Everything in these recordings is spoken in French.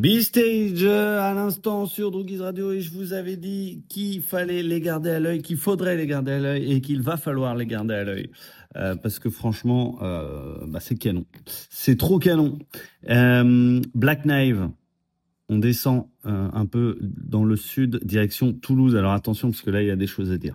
B-Stage à l'instant sur Droogies Radio, et je vous avais dit qu'il fallait les garder à l'œil, qu'il faudrait les garder à l'œil et qu'il va falloir les garder à l'œil. Parce que franchement, c'est canon. C'est trop canon. Black Knife, on descend un peu dans le sud, direction Toulouse. Alors attention, parce que là, il y a des choses à dire.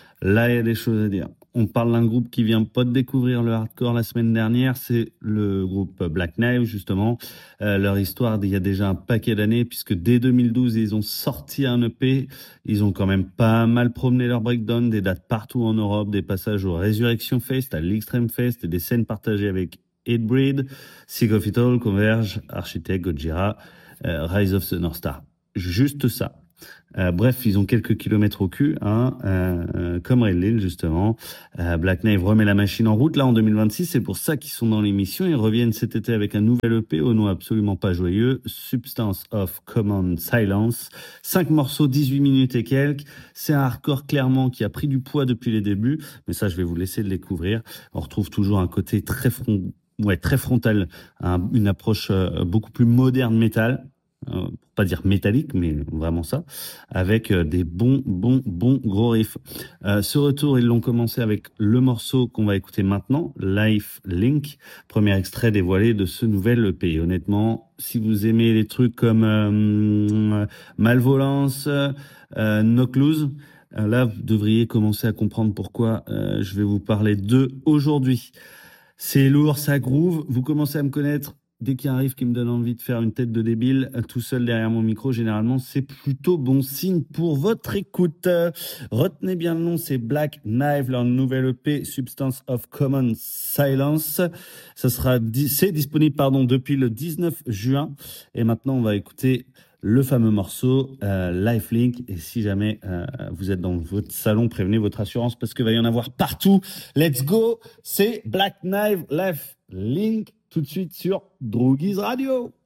On parle d'un groupe qui vient pas de découvrir le hardcore la semaine dernière, c'est le groupe Black Knife, justement. Leur histoire, il y a déjà un paquet d'années, puisque dès 2012, ils ont sorti un EP. Ils ont quand même pas mal promené leur breakdown, des dates partout en Europe, des passages au Resurrection Fest, à l'Extreme Fest, et des scènes partagées avec Hatebreed, Sick of It All, Converge, Architect, Gojira, Rise of the North Star. Juste ça. Bref, ils ont quelques kilomètres au cul, comme Red Lil justement. Black Knife remet la machine en route là en 2026, c'est pour ça qu'ils sont dans l'émission. Ils reviennent cet été avec un nouvel EP au nom absolument pas joyeux, Substance of Common Silence. 5 morceaux, 18 minutes et quelques. C'est un hardcore clairement qui a pris du poids depuis les débuts, mais ça je vais vous laisser le découvrir. On retrouve toujours un côté très frontal, une approche beaucoup plus moderne métal. Pour pas dire métallique, mais vraiment ça, avec des bons gros riffs. Ce retour, ils l'ont commencé avec le morceau qu'on va écouter maintenant, Life Link, premier extrait dévoilé de ce nouvel EP. Honnêtement, si vous aimez les trucs comme Malvolence, Knock Loose, là, vous devriez commencer à comprendre pourquoi je vais vous parler d'eux aujourd'hui. C'est lourd, ça groove, vous commencez à me connaître. Dès qu'il y a un riff qui me donne envie de faire une tête de débile tout seul derrière mon micro, généralement, c'est plutôt bon signe pour votre écoute. Retenez bien le nom, c'est Black Knife, leur nouvel EP, Substance of Common Silence. C'est disponible, depuis le 19 juin. Et maintenant, on va écouter le fameux morceau Lifelink. Et si jamais vous êtes dans votre salon, prévenez votre assurance parce qu'il va y en avoir partout. Let's go, c'est Black Knife, Lifelink. Tout de suite sur Droogies Radio.